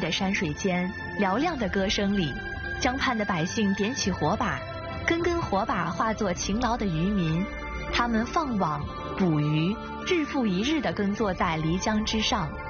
的山水间，嘹亮的歌声里，江畔的百姓点起火把，根根火把化作勤劳的渔民，他们放网捕鱼，日复一日地耕作在漓江之上。